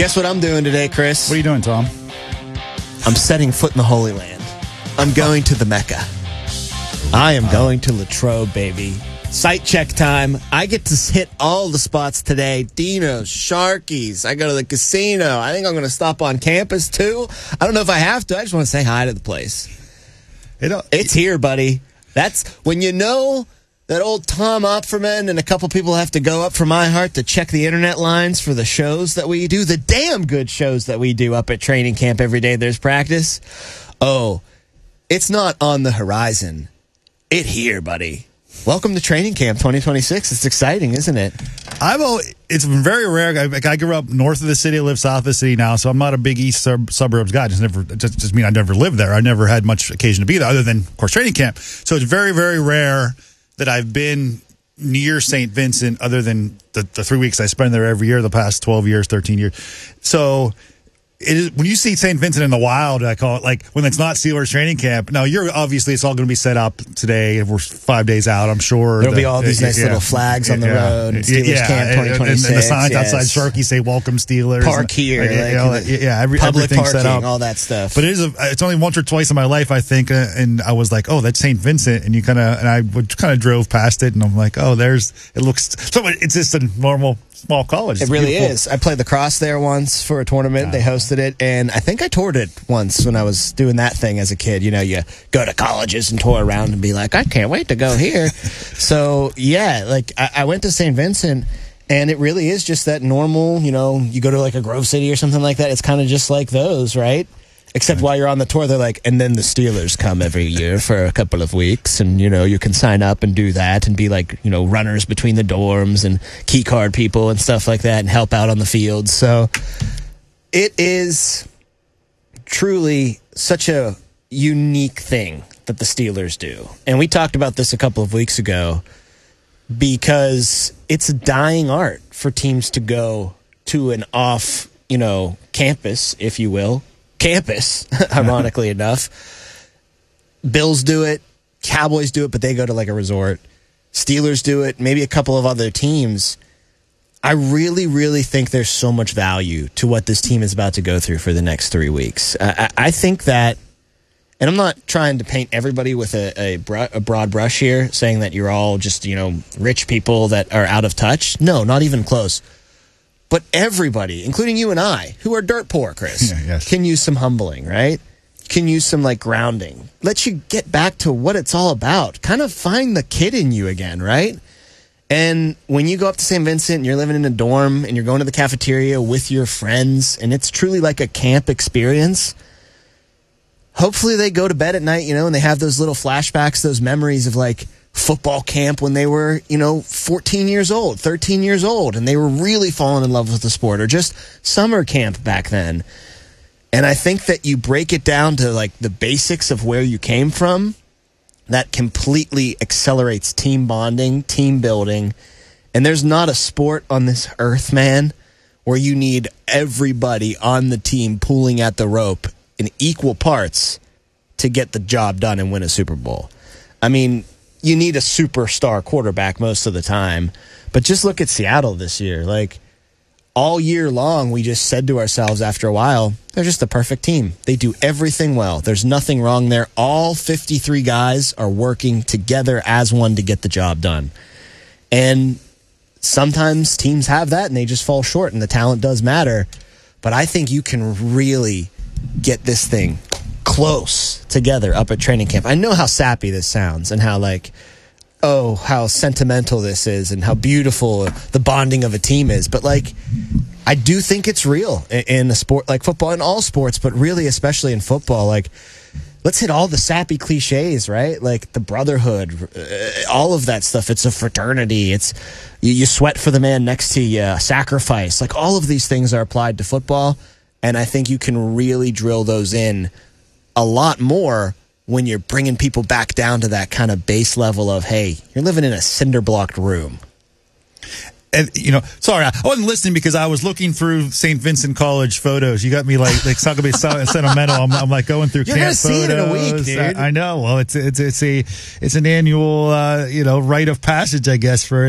Guess what I'm doing today, Chris? What are you doing, Tom? I'm setting foot in the Holy Land. I'm going to the Mecca. I am going to Latrobe, baby. Site check time. I get to hit all the spots today. Dino's, Sharky's. I go to the casino. I think I'm going to stop on campus, too. I don't know if I have to. I just want to say hi to the place. It's here, buddy. That's when you know that old Tom Opferman and a couple people have to go up from iHeart to check the internet lines for the shows that we do, the damn good shows that we do up at training camp every day there's practice. Oh, it's not on the horizon. It here, buddy. Welcome to training camp 2026. It's exciting, isn't it? It's been very rare. I grew up north of the city. I live south of the city now, so I'm not a big east suburbs guy. Just mean I never lived there. I never had much occasion to be there, other than, of course, training camp. So it's very, very rare that I've been near St. Vincent, other than the 3 weeks I spend there every year, the past 12 years, 13 years. So it is, when you see St. Vincent in the wild, I call it, like when it's not Steelers training camp. Now, obviously it's all going to be set up today. We're 5 days out, I'm sure. There'll be all these nice little flags on the road. And Steelers camp 2026. And the signs outside Sharky say "Welcome Steelers." Park here. Public parking, set up. all that stuff. But it's only once or twice in my life, I think, and I was like, oh, that's St. Vincent, and I kind of drove past it, and I'm like, oh, it's just a normal small college. It really is. I played lacrosse there once for a tournament. They hosted it, and I think I toured it once when I was doing that thing as a kid. You know, you go to colleges and tour around and be like, I can't wait to go here. So, yeah, like I went to St. Vincent, and it really is just that normal, you go to like a Grove City or something like that. It's kind of just like those, right? Except while you're on the tour, they're like, and then the Steelers come every year for a couple of weeks, and, you can sign up and do that and be like, runners between the dorms and key card people and stuff like that and help out on the field. So it is truly such a unique thing that the Steelers do. And we talked about this a couple of weeks ago because it's a dying art for teams to go to an off, campus, if you will. Campus, ironically enough. Bills do it, Cowboys do it, but they go to like a resort. Steelers do it, maybe a couple of other teams. I really, really think there's so much value to what this team is about to go through for the next 3 weeks. I think that, and I'm not trying to paint everybody with a broad brush here, saying that you're all just, rich people that are out of touch. No, not even close. But everybody, including you and I, who are dirt poor, Chris, can use some humbling, right? Can use some, grounding. Let you get back to what it's all about. Kind of find the kid in you again, right? And when you go up to St. Vincent and you're living in a dorm and you're going to the cafeteria with your friends and it's truly like a camp experience, hopefully they go to bed at night, and they have those little flashbacks, those memories of, football camp when they were, 14 years old, 13 years old, and they were really falling in love with the sport, or just summer camp back then. And I think that you break it down to the basics of where you came from, that completely accelerates team bonding, team building. And there's not a sport on this earth, man, where you need everybody on the team pulling at the rope in equal parts to get the job done and win a Super Bowl. I mean, you need a superstar quarterback most of the time. But just look at Seattle this year. All year long, we just said to ourselves after a while, they're just the perfect team. They do everything well. There's nothing wrong there. All 53 guys are working together as one to get the job done. And sometimes teams have that and they just fall short, and the talent does matter. But I think you can really get this thing close together up at training camp. I know how sappy this sounds and how how sentimental this is and how beautiful the bonding of a team is. But I do think it's real in a sport like football, in all sports, but really especially in football. Let's hit all the sappy cliches, right? The brotherhood, all of that stuff. It's a fraternity. It's you sweat for the man next to you, sacrifice. All of these things are applied to football, and I think you can really drill those in a lot more when you're bringing people back down to that kind of base level of, hey, you're living in a cinder-blocked room. And, sorry, I wasn't listening because I was looking through St. Vincent College photos. You got me it's not going to be sentimental. I'm going through You're camp photos. You're going to see it in a week, dude. I know. Well, it's an annual, rite of passage, I guess, for